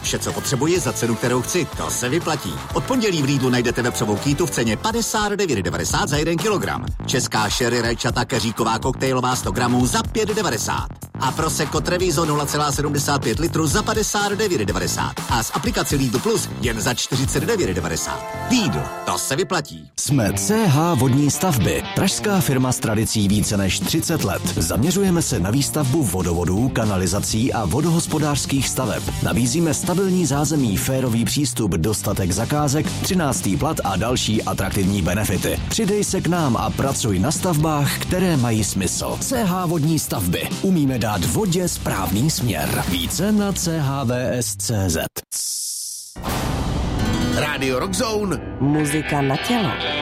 Vše, co potřebuji za cenu, kterou chci, to se vyplatí. Od pondělí v Lidlu najdete vepřovou kýtu v ceně 59,90 za 1 kilogram. Česká sherry rajčata keříková koktejlová 100 gramů za 5,90. A Prosecco Treviso 0,75 litru za 59,90. A s aplikací Lidl Plus jen za 49,90. Lidl, to se vyplatí. Jsme CH Vodní stavby, pražská firma s tradicí více než 30 let. Zaměřujeme se na výstavbu vodovodů, kanalizací a vodohospodářských staveb. Nabízíme stabilní zázemí, férový přístup, dostatek zakázek, 13. plat a další atraktivní benefity. Přidej se k nám a pracuj na stavbách, které mají smysl. CH Vodní stavby. Umíme dát vodě správný směr. Více na chvs.cz. Radio Rock Zone. Muzika na tělo.